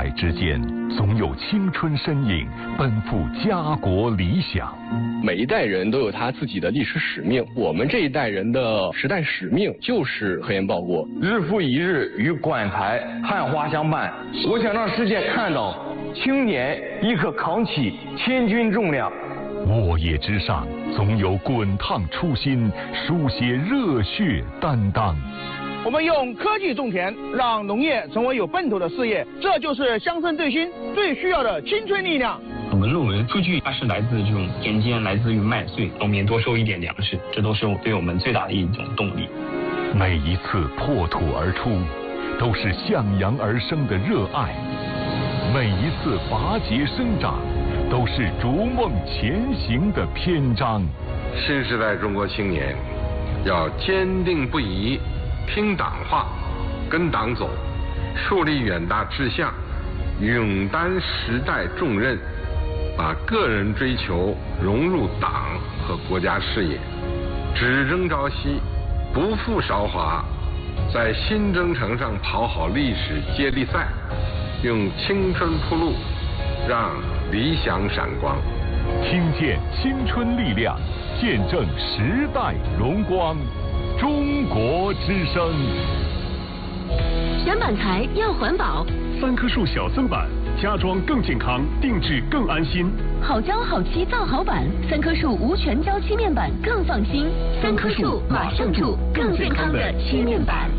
之间，总有青春身影奔赴家国理想。 每一代人都有他自己的历史使命，我们这一代人的时代使命就是核研报国。 日复一日与馆台汉花相伴，我想让世界看到青年亦可扛起千钧重量。 沃野之上，总有滚烫初心，书写热血担当。 我们用科技种田，让农业成为有奔头的事业，这就是乡村振兴最需要的青春力量。 我们认为数据它是来自这种田间，来自于麦穗，农民多收一点粮食，这都是对我们最大的一种动力。 每一次破土而出，都是向阳而生的热爱；每一次拔节生长，都是逐梦前行的篇章。 新时代中国青年要坚定不移听党话，跟党走，树立远大志向，勇担时代重任，把个人追求融入党和国家事业，只争朝夕，不负韶华，在新征程上跑好历史接力赛，用青春铺路，让理想闪光。 听见青春力量，见证时代荣光。中国之声。 选板材要环保 ，3棵树小增板，家装更健康，定制更安心。 好胶好漆造好板，3棵树无全胶漆面板更放心。3棵树马上住更健康的漆面板。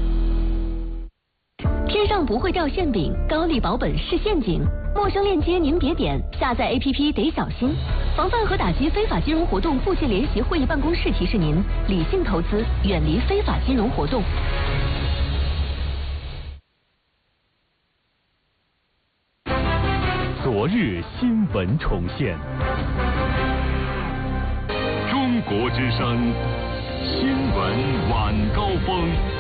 天上不会掉馅饼，高利保本是陷阱。陌生链接您别点，下载 APP 得小心。防范和打击非法金融活动部界联席会议办公室提示您：理性投资，远离非法金融活动。 昨日新闻重现，中国之声新闻晚高峰。